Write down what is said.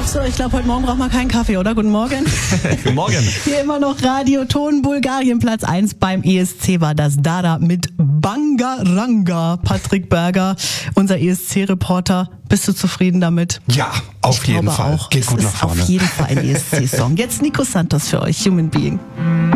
So, ich glaube, heute Morgen braucht man keinen Kaffee, oder? Guten Morgen. Guten Morgen. Hier immer noch Radioton Bulgarien, Platz 1 beim ESC war das Dada mit Bangaranga. Patrick Berger, unser ESC-Reporter. Bist du zufrieden damit? Ja, auf jeden Fall. Auch. Geht gut nach vorne. Auf jeden Fall ein ESC-Song. Jetzt Nico Santos für euch, Human Being.